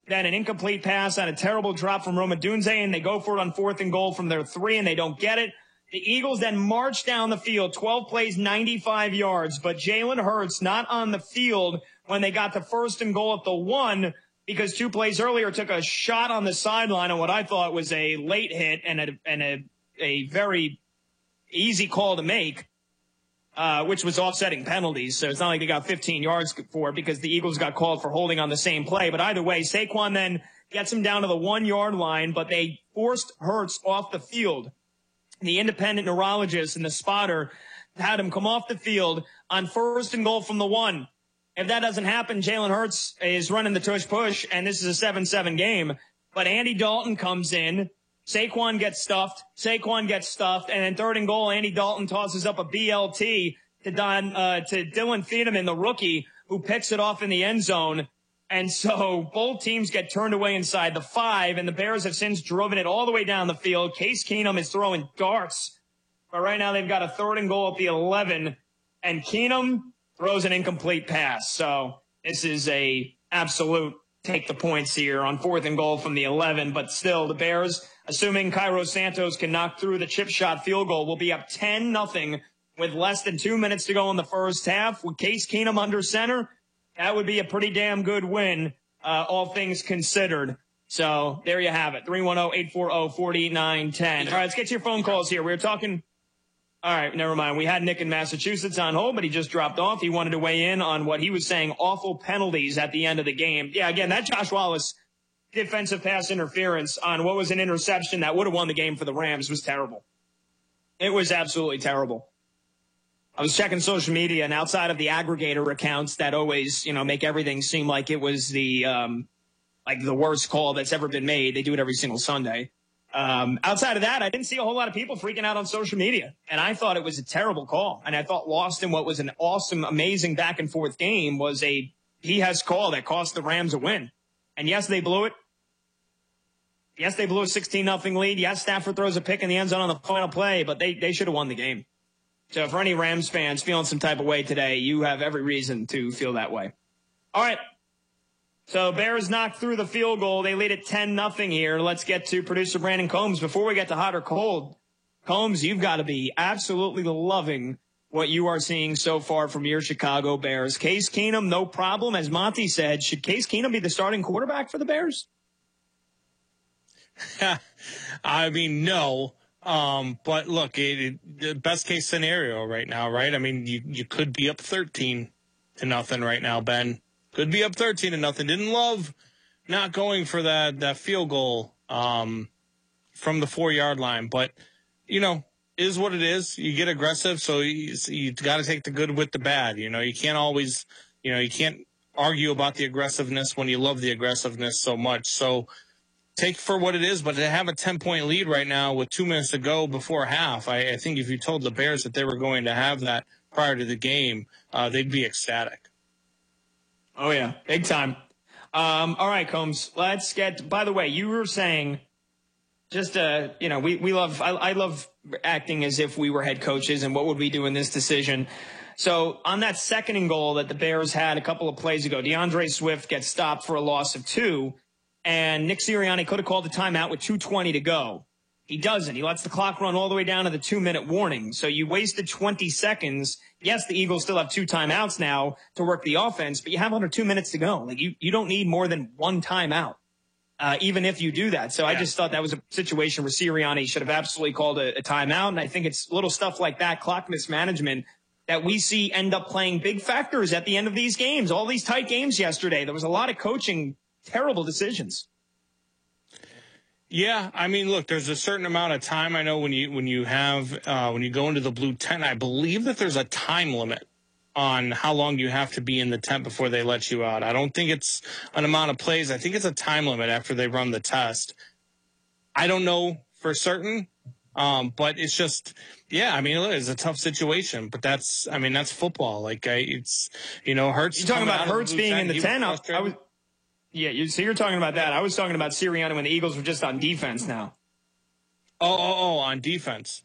then an incomplete pass on a terrible drop from Roma Dunze, and they go for it on 4th and goal from their 3, and they don't get it. The Eagles then march down the field, 12 plays, 95 yards, but Jalen Hurts not on the field when they got to 1st and goal at the 1, because 2 plays earlier took a shot on the sideline on what I thought was a late hit and a very easy call to make, which was offsetting penalties. So it's not like they got 15 yards for it because the Eagles got called for holding on the same play. But either way, Saquon then gets him down to the 1-yard line, but they forced Hurts off the field. The independent neurologist and the spotter had him come off the field on 1st and goal from the 1. If that doesn't happen, Jalen Hurts is running the tush-push, and this is a 7-7 game. But Andy Dalton comes in. Saquon gets stuffed, and then 3rd and goal, Andy Dalton tosses up a BLT to Dylan Thiedemann, the rookie, who picks it off in the end zone. And so both teams get turned away inside the 5, and the Bears have since driven it all the way down the field. Case Keenum is throwing darts, but right now they've got a 3rd and goal at the 11, and Keenum throws an incomplete pass. So this is a absolute take the points here on 4th and goal from the 11, but still the Bears, assuming Cairo Santos can knock through the chip shot field goal, will be up 10-0 with less than 2 minutes to go in the first half. With Case Keenum under center, that would be a pretty damn good win, all things considered. So there you have it, 310-840-4910. All right, let's get to your phone calls here. We were talking. All right, never mind. We had Nick in Massachusetts on hold, but he just dropped off. He wanted to weigh in on what he was saying, awful penalties at the end of the game. Yeah, again, that Josh Wallace defensive pass interference on what was an interception that would have won the game for the Rams was terrible. It was absolutely terrible. I was checking social media, and outside of the aggregator accounts that always, make everything seem like it was the worst call that's ever been made. They do it every single Sunday. Outside of that, I didn't see a whole lot of people freaking out on social media, and I thought it was a terrible call. And I thought lost in what was an awesome, amazing back and forth game was he has call that cost the Rams a win. And yes, they blew it. Yes, they blew a 16-0 lead. Yes, Stafford throws a pick in the end zone on the final play, but they should have won the game. So for any Rams fans feeling some type of way today, you have every reason to feel that way. All right. So Bears knocked through the field goal. They lead at 10-0 here. Let's get to producer Brandon Combs. Before we get to hot or cold, Combs, you've got to be absolutely loving what you are seeing so far from your Chicago Bears. Case Keenum, no problem. As Monty said, should Case Keenum be the starting quarterback for the Bears? I mean, no. But look, the best case scenario right now, right? I mean, you could be up 13-0 right now, Ben. Could be up 13-0. Didn't love not going for that field goal from the 4-yard line, but is what it is. You get aggressive, so you got to take the good with the bad. You can't always, you can't argue about the aggressiveness when you love the aggressiveness so much. So take for what it is, but to have a 10-point lead right now with 2 minutes to go before half, I think if you told the Bears that they were going to have that prior to the game, they'd be ecstatic. Oh, yeah, big time. All right, Combs, let's get – by the way, you were saying just, we love – I love acting as if we were head coaches and what would we do in this decision. So on that 2nd and goal that the Bears had a couple of plays ago, DeAndre Swift gets stopped for a loss of 2. And Nick Sirianni could have called the timeout with 2:20 to go. He doesn't. He lets the clock run all the way down to the 2-minute warning. So you wasted 20 seconds. Yes, the Eagles still have 2 timeouts now to work the offense, but you have under 2 minutes to go. Like you don't need more than 1 timeout, even if you do that. So yeah. I just thought that was a situation where Sirianni should have absolutely called a timeout. And I think it's little stuff like that, clock mismanagement, that we see end up playing big factors at the end of these games. All these tight games yesterday, there was a lot of coaching terrible decisions. Yeah, I mean, look, there's a certain amount of time. I know when you go into the blue tent, I believe that there's a time limit on how long you have to be in the tent before they let you out. I don't think it's an amount of plays. I think it's a time limit after they run the test. I don't know for certain, but it's just, yeah, I mean, it's a tough situation, but that's football. Like Hurts. You're talking about Hurts being in the tent? So you're talking about that. I was talking about Sirianni when the Eagles were just on defense now. Oh, on defense.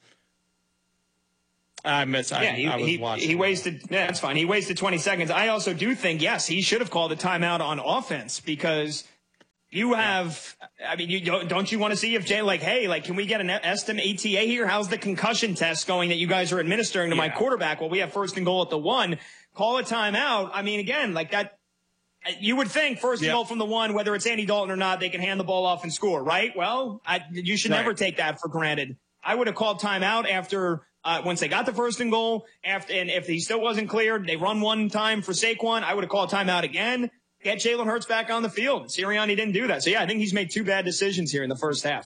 I was watching. He wasted – that's fine. He wasted 20 seconds. I also do think, yes, he should have called a timeout on offense because You have, I mean, don't you want to see if Jay, like, hey, like, can we get an estimate ETA here? How's the concussion test going that you guys are administering to my quarterback? Well, we have 1st and goal at the 1. Call a timeout. I mean, again, like that, you would think 1st and goal from the 1, whether it's Andy Dalton or not, they can hand the ball off and score, right? Well, you should never take that for granted. I would have called timeout after, once they got the 1st and goal, and if he still wasn't cleared, they run one time for Saquon. I would have called timeout again. Get Jalen Hurts back on the field. Sirianni didn't do that. So, yeah, I think he's made 2 bad decisions here in the first half.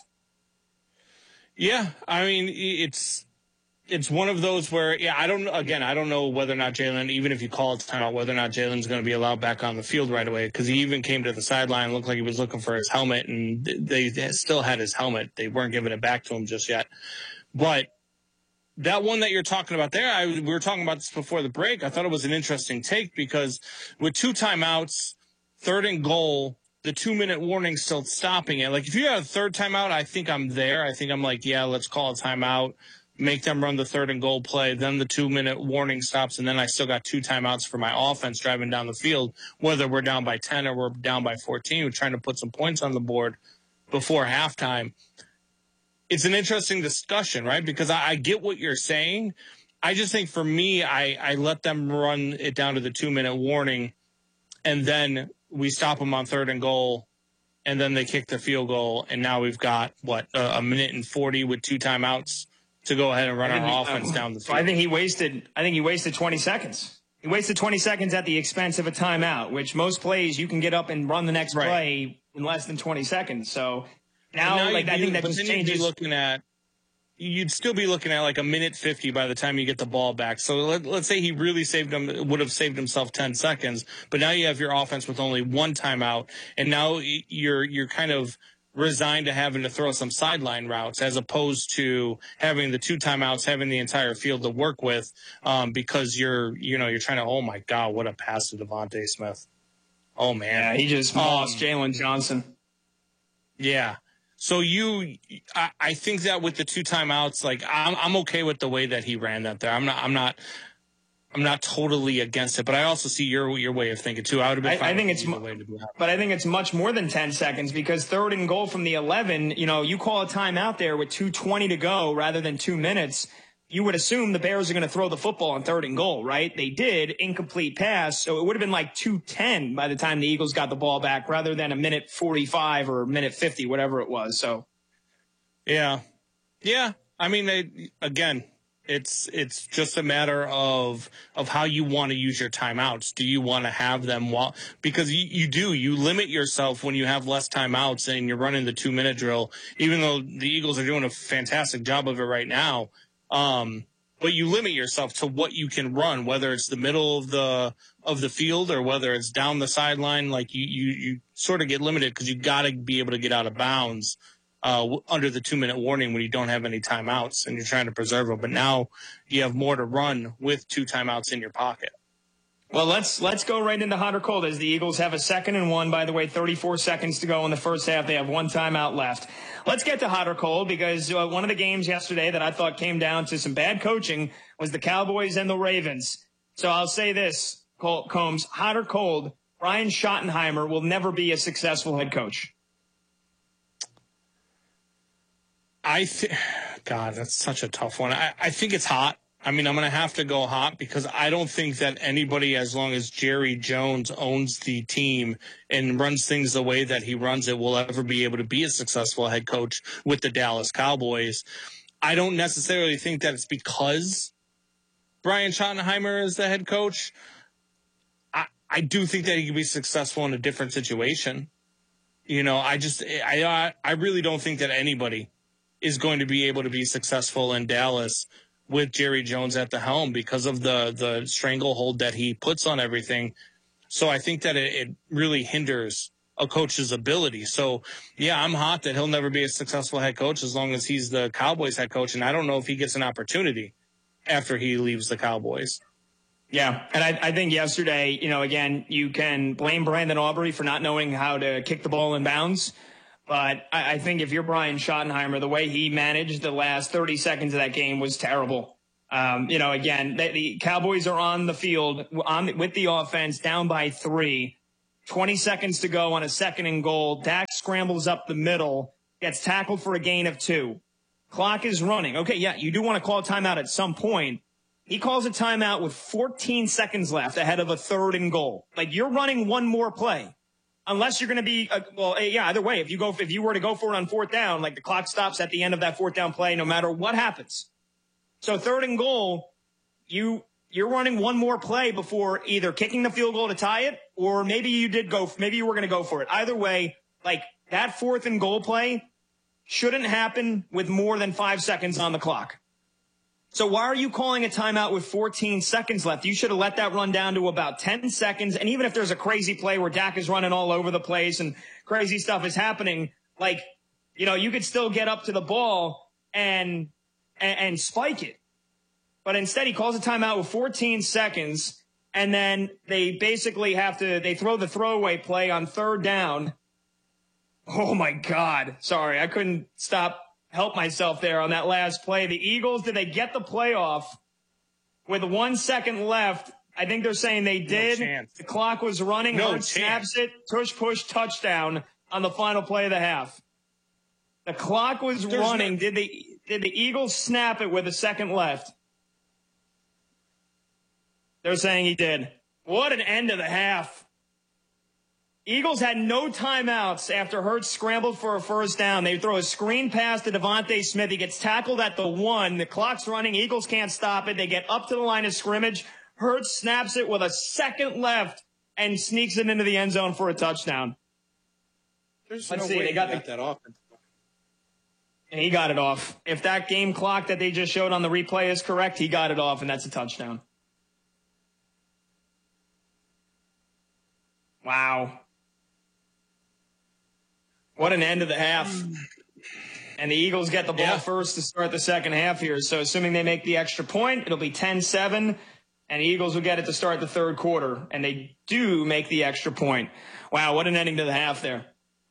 Yeah, I mean, it's one of those where, I don't know whether or not Jalen, even if you call it timeout, whether or not Jalen's going to be allowed back on the field right away, because he even came to the sideline, looked like he was looking for his helmet, and they still had his helmet. They weren't giving it back to him just yet. But that one that you're talking about there, we were talking about this before the break. I thought it was an interesting take because with 2 timeouts, 3rd and goal, the 2-minute warning still stopping it. Like, if you have a 3rd timeout, I think I'm there. I think I'm like, yeah, let's call a timeout, make them run the 3rd and goal play. Then the 2-minute warning stops, and then I still got 2 timeouts for my offense driving down the field, whether we're down by 10 or we're down by 14. We're trying to put some points on the board before halftime. It's an interesting discussion, right? Because I get what you're saying. I just think for me, I let them run it down to the 2-minute warning, and then we stop them on 3rd and goal, and then they kick the field goal, and now we've got, a minute and 40 with 2 timeouts to go ahead and run our offense down the field. I think he wasted 20 seconds. He wasted 20 seconds at the expense of a timeout, which most plays you can get up and run the next play in less than 20 seconds. So now I think that just changes. You'd still be looking at like a minute 50 by the time you get the ball back. So let's say he really would have saved himself 10 seconds, but now you have your offense with only 1 timeout, and now you're kind of resigned to having to throw some sideline routes as opposed to having the 2 timeouts, having the entire field to work with, because you're trying to, oh my God, what a pass to Devontae Smith. Oh man. Yeah, he just lost Jalen Johnson. Yeah. So I think that with the 2 timeouts, like I'm okay with the way that he ran that there. I'm not totally against it, but I also see your way of thinking too. I would have been fine. I think it's much more than 10 seconds because 3rd and goal from the 11. You call a timeout there with 2:20 to go rather than 2 minutes. You would assume the Bears are going to throw the football on 3rd and goal, right? They did, incomplete pass. So it would have been like 2:10 by the time the Eagles got the ball back rather than a minute 45 or minute 50, whatever it was. So, yeah. I mean, again, it's just a matter of how you want to use your timeouts. Do you want to have them because you limit yourself when you have less timeouts and you're running the 2-minute drill, even though the Eagles are doing a fantastic job of it right now. But you limit yourself to what you can run, whether it's the middle of the field or whether it's down the sideline. Like you sort of get limited because you got to be able to get out of bounds under the 2-minute warning when you don't have any timeouts and you're trying to preserve them. But now you have more to run with 2 timeouts in your pocket. Well, let's go right into hot or cold as the Eagles have a 2nd and 1. By the way, 34 seconds to go in the first half. They have 1 timeout left. Let's get to hot or cold because one of the games yesterday that I thought came down to some bad coaching was the Cowboys and the Ravens. So I'll say this, Combs, hot or cold, Brian Schottenheimer will never be a successful head coach. God, that's such a tough one. I think it's hot. I mean, I'm going to have to go hot because I don't think that anybody, as long as Jerry Jones owns the team and runs things the way that he runs it, will ever be able to be a successful head coach with the Dallas Cowboys. I don't necessarily think that it's because Brian Schottenheimer is the head coach. I do think that he can be successful in a different situation. I really don't think that anybody is going to be able to be successful in Dallas with Jerry Jones at the helm because of the stranglehold that he puts on everything. So I think that it really hinders a coach's ability. So, yeah, I'm hot that he'll never be a successful head coach as long as he's the Cowboys head coach. And I don't know if he gets an opportunity after he leaves the Cowboys. Yeah, and I think yesterday, again, you can blame Brandon Aubrey for not knowing how to kick the ball in bounds. But I think if you're Brian Schottenheimer, the way he managed the last 30 seconds of that game was terrible. Again, the Cowboys are on the field with the offense down by 3, 20 seconds to go on a 2nd and goal. Dak scrambles up the middle, gets tackled for a gain of 2. Clock is running. Okay, yeah, you do want to call a timeout at some point. He calls a timeout with 14 seconds left ahead of a 3rd and goal. Like, you're running one more play. Unless you're going to be, either way, if you were to go for it on 4th down, like the clock stops at the end of that 4th down play, no matter what happens. So 3rd and goal, you're running one more play before either kicking the field goal to tie it, or maybe you were going to go for it. Either way, like that 4th and goal play shouldn't happen with more than 5 seconds on the clock. So why are you calling a timeout with 14 seconds left? You should have let that run down to about 10 seconds. And even if there's a crazy play where Dak is running all over the place and crazy stuff is happening, like, you could still get up to the ball and spike it. But instead he calls a timeout with 14 seconds. And then they basically they throw the throwaway play on 3rd down. Oh my God. Sorry. I couldn't help myself there on that last play. The Eagles, did they get the playoff with 1 second left? I think they're saying they did. No chance. The clock was running. No Hurts snaps it. Push, touchdown on the final play of the half. The clock was running. Did the Eagles snap it with a second left? They're saying he did. What an end of the half. Eagles had no timeouts after Hurts scrambled for a 1st down. They throw a screen pass to Devontae Smith. He gets tackled at the 1. The clock's running. Eagles can't stop it. They get up to the line of scrimmage. Hurts snaps it with a second left and sneaks it into the end zone for a touchdown. Let's see. They got that off. And he got it off. If that game clock that they just showed on the replay is correct, he got it off, and that's a touchdown. Wow. What an end of the half. And the Eagles get the ball first to start the second half here. So assuming they make the extra point, it'll be 10-7, and the Eagles will get it to start the 3rd quarter. And they do make the extra point. Wow, what an ending to the half there.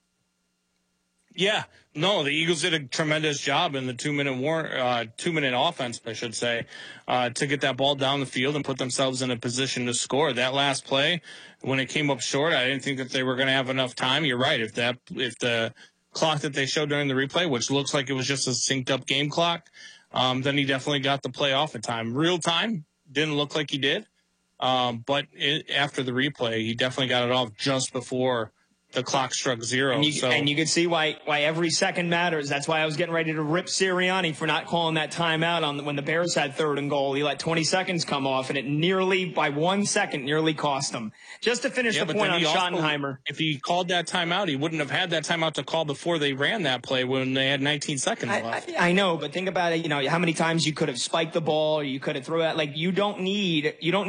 Yeah. No, the Eagles did a tremendous job in the 2-minute offense, I should say, to get that ball down the field and put themselves in a position to score. That last play, when it came up short, I didn't think that they were going to have enough time. You're right. If the clock that they showed during the replay, which looks like it was just a synced up game clock, then he definitely got the play off in time. Real time, didn't look like he did. But after the replay, he definitely got it off just before the clock struck 0. And you can see why every second matters. That's why I was getting ready to rip Sirianni for not calling that timeout when the Bears had 3rd and goal. He let 20 seconds come off, and it by 1 second cost them. Just to finish the point on Schottenheimer. If he called that timeout, he wouldn't have had that timeout to call before they ran that play when they had 19 seconds left. I know, but think about it. How many times you could have spiked the ball, or you could have thrown it. Like, you don't need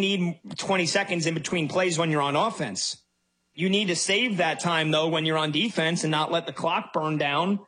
20 seconds in between plays when you're on offense. You need to save that time, though, when you're on defense and not let the clock burn down.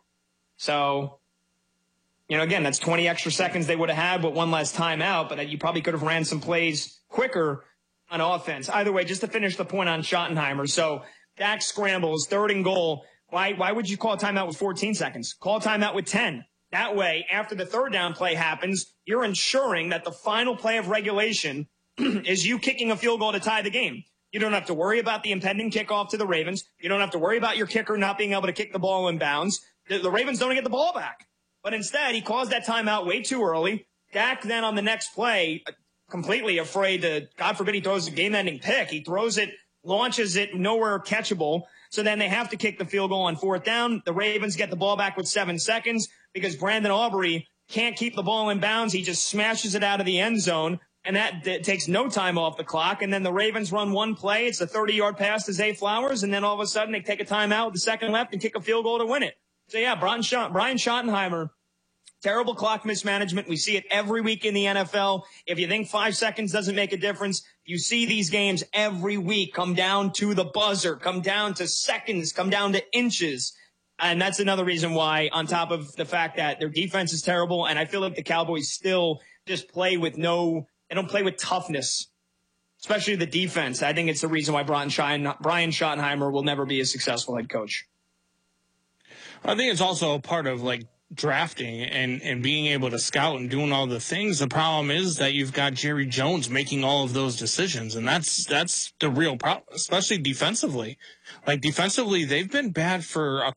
So, again, that's 20 extra seconds they would have had with one less timeout, but you probably could have ran some plays quicker on offense. Either way, just to finish the point on Schottenheimer. So, Dak scrambles, 3rd and goal. Why would you call a timeout with 14 seconds? Call a timeout with 10. That way, after the 3rd down play happens, you're ensuring that the final play of regulation is you kicking a field goal to tie the game. You don't have to worry about the impending kickoff to the Ravens. You don't have to worry about your kicker not being able to kick the ball in bounds. The Ravens don't get the ball back. But instead, he calls that timeout way too early. Dak then on the next play, completely afraid to, God forbid he throws a game-ending pick. He throws it, launches it, nowhere catchable. So then they have to kick the field goal on 4th down. The Ravens get the ball back with 7 seconds because Brandon Aubrey can't keep the ball in bounds. He just smashes it out of the end zone. And that takes no time off the clock. And then the Ravens run one play. It's a 30-yard pass to Zay Flowers. And then all of a sudden they take a timeout with the second left and kick a field goal to win it. So, yeah, Brian Schottenheimer, terrible clock mismanagement. We see it every week in the NFL. If you think 5 seconds doesn't make a difference, you see these games every week come down to the buzzer, come down to seconds, come down to inches. And that's another reason why, on top of the fact that their defense is terrible, and I feel like the Cowboys still just play with they don't play with toughness, especially the defense. I think it's the reason why Brian Schottenheimer will never be a successful head coach. I think it's also a part of drafting and being able to scout and doing all the things. The problem is that you've got Jerry Jones making all of those decisions, and that's the real problem, especially defensively. Defensively, they've been bad for a